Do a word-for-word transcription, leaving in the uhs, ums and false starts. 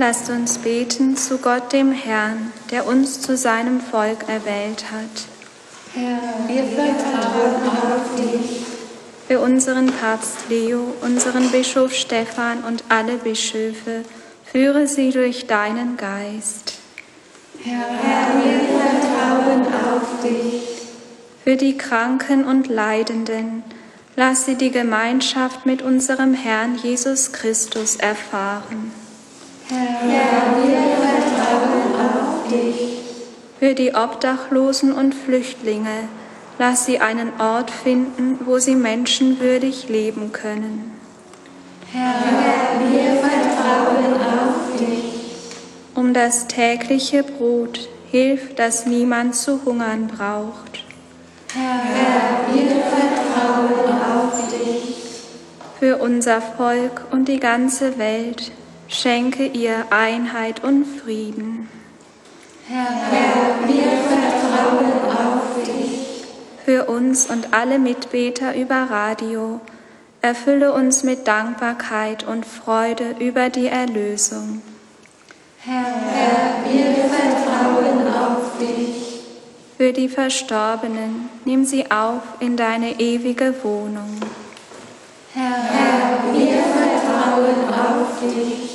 Lasst uns beten zu Gott, dem Herrn, der uns zu seinem Volk erwählt hat. Herr, wir vertrauen auf dich. Für unseren Papst Leo, unseren Bischof Stephan und alle Bischöfe, führe sie durch deinen Geist. Herr, wir vertrauen auf dich. Für die Kranken und Leidenden, lass sie die Gemeinschaft mit unserem Herrn Jesus Christus erfahren. Herr, wir vertrauen auf dich. Für die Obdachlosen und Flüchtlinge, lass sie einen Ort finden, wo sie menschenwürdig leben können. Herr, wir vertrauen auf dich. Um das tägliche Brot, hilf, dass niemand zu hungern braucht. Herr, wir vertrauen auf dich. Für unser Volk und die ganze Welt, schenke ihr Einheit und Frieden. Herr, wir vertrauen auf dich. Für uns und alle Mitbeter über Radio, erfülle uns mit Dankbarkeit und Freude über die Erlösung. Herr, wir vertrauen auf dich. Für die Verstorbenen, nimm sie auf in deine ewige Wohnung. Herr, wir vertrauen auf dich.